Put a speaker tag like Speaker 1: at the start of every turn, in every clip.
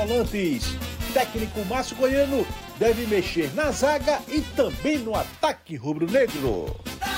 Speaker 1: volantes. Técnico Márcio Goiano deve mexer na zaga e também no ataque rubro-negro.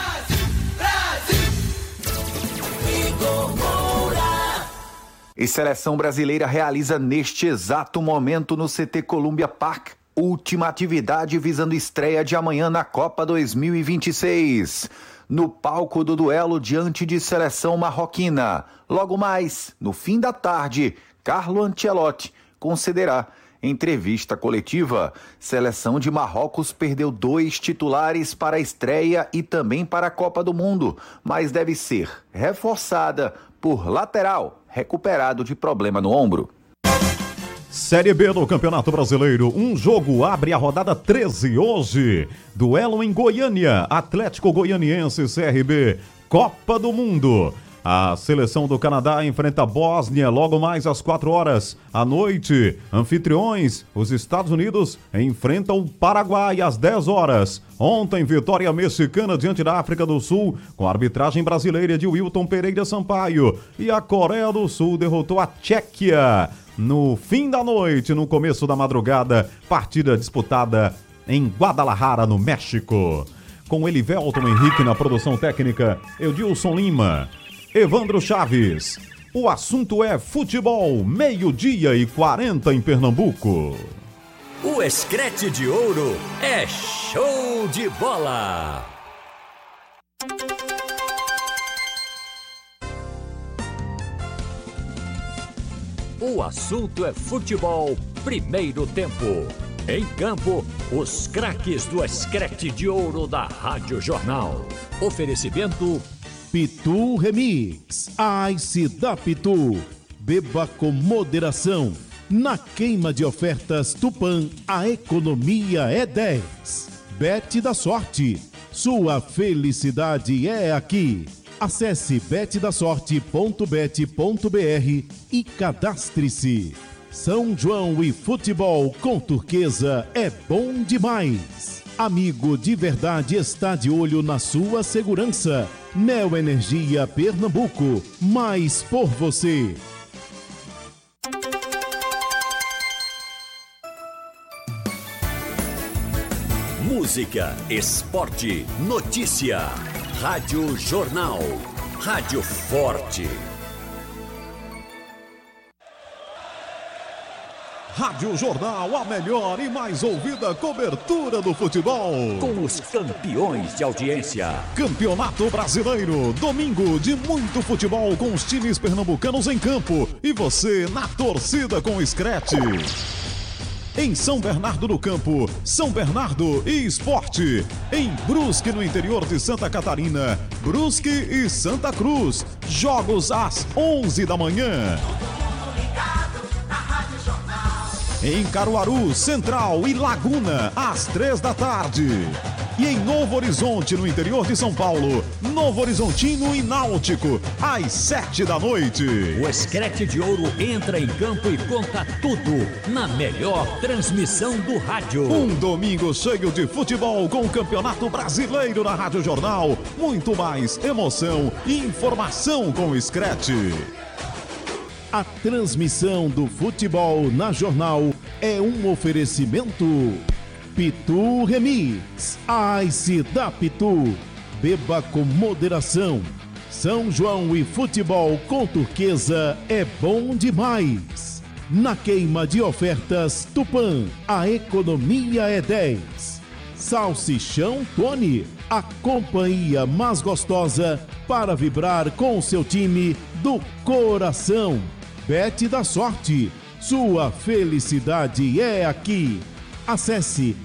Speaker 2: E seleção brasileira realiza neste exato momento no CT Columbia Park última atividade visando estreia de amanhã na Copa 2026. No palco do duelo diante de seleção marroquina. Logo mais, no fim da tarde, Carlo Ancelotti concederá entrevista coletiva. Seleção de Marrocos perdeu 2 titulares para a estreia e também para a Copa do Mundo, mas deve ser reforçada por lateral recuperado de problema no ombro.
Speaker 3: Série B do Campeonato Brasileiro, um jogo abre a rodada 13 hoje. Duelo em Goiânia, Atlético Goianiense CRB, Copa do Mundo. A seleção do Canadá enfrenta a Bósnia logo mais às 4 horas. À noite, anfitriões, os Estados Unidos enfrentam o Paraguai às 10 horas. Ontem, vitória mexicana diante da África do Sul, com a arbitragem brasileira de Wilton Pereira Sampaio. E a Coreia do Sul derrotou a Tchequia. No fim da noite, no começo da madrugada, partida disputada em Guadalajara, no México. Com Elivelton Henrique na produção técnica, Edilson Lima, Evandro Chaves. O assunto é futebol, 12:40 em Pernambuco.
Speaker 4: O Scratch de Ouro é show de bola! O assunto é futebol, primeiro tempo. Em campo, os craques do Scratch de Ouro da Rádio Jornal. Oferecimento
Speaker 5: Pitu Remix, Ice da Pitu. Beba com moderação. Na queima de ofertas Tupã, a economia é 10. Bet da Sorte, sua felicidade é aqui. Acesse betdasorte.bet.br e cadastre-se. São João e futebol com Turquesa é bom demais. Amigo de verdade está de olho na sua segurança. Neoenergia Pernambuco, mais por você.
Speaker 4: Música, esporte, notícia. Rádio Jornal. Rádio Forte.
Speaker 3: Rádio Jornal, a melhor e mais ouvida cobertura do futebol.
Speaker 4: Com os campeões de audiência.
Speaker 3: Campeonato Brasileiro, domingo de muito futebol com os times pernambucanos em campo. E você na torcida com o Scratch. Em São Bernardo do Campo, São Bernardo e Esporte. Em Brusque, no interior de Santa Catarina, Brusque e Santa Cruz. Jogos às 11 da manhã. Em Caruaru, Central e Laguna, às 3 da tarde. E em Novo Horizonte, no interior de São Paulo, Novo Horizontino e Náutico, às 7 da noite.
Speaker 4: O Scratch de Ouro entra em campo e conta tudo na melhor transmissão do rádio.
Speaker 3: Um domingo cheio de futebol com o Campeonato Brasileiro na Rádio Jornal. Muito mais emoção e informação com o Scratch.
Speaker 5: A transmissão do futebol na Jornal é um oferecimento Pitu Remix, Ice da Pitu. Beba com moderação. São João e futebol com Turquesa é bom demais. Na queima de ofertas Tupã, a economia é 10. Salsichão Tony, a companhia mais gostosa para vibrar com o seu time do coração. Bet da Sorte, sua felicidade é aqui. Acesse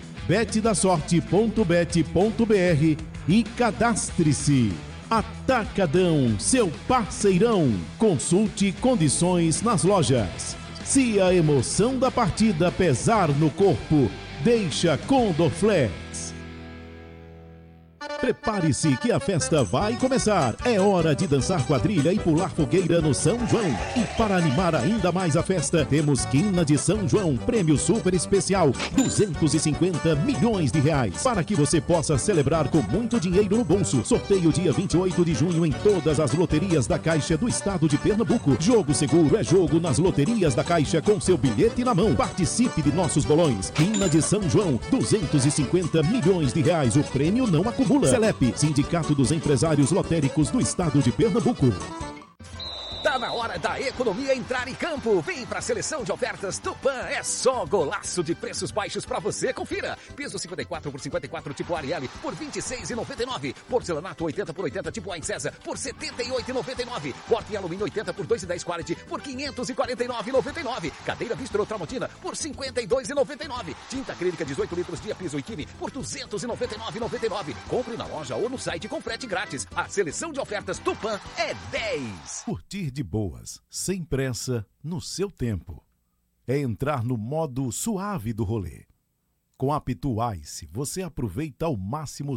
Speaker 5: betdasorte.bet.br e cadastre-se. Atacadão, seu parceirão. Consulte condições nas lojas. Se a emoção da partida pesar no corpo, deixa com Dorflex. Prepare-se que a festa vai começar. É hora de dançar quadrilha e pular fogueira no São João. E para animar ainda mais a festa, temos Quina de São João, prêmio super especial, 250 milhões de reais. Para que você possa celebrar com muito dinheiro no bolso. Sorteio dia 28 de junho em todas as loterias da Caixa do Estado de Pernambuco. Jogo seguro é jogo nas loterias da Caixa com seu bilhete na mão. Participe de nossos bolões. Quina de São João, 250 milhões de reais. O prêmio não acumula. Celep, Sindicato dos Empresários Lotéricos do Estado de Pernambuco.
Speaker 6: Tá na hora da economia entrar em campo. Vem pra seleção de ofertas Tupã. É só golaço de preços baixos pra você. Confira. Piso 54 por 54 tipo Ariel por R$ 26,99. Porcelanato 80 por 80 tipo Aincesa por R$ 78,99. Porta em alumínio 80 por 2,10 quality por R$ 549,99. Cadeira Bistro Tramontina por R$ 52,99. Tinta acrílica 18 litros Dia Piso e Kimi por R$ 299,99. Compre na loja ou no site com frete grátis. A seleção de ofertas Tupã é 10.
Speaker 5: Curtir de boas, sem pressa, no seu tempo. É entrar no modo suave do rolê. Com a Pitu Ice, você aproveita ao máximo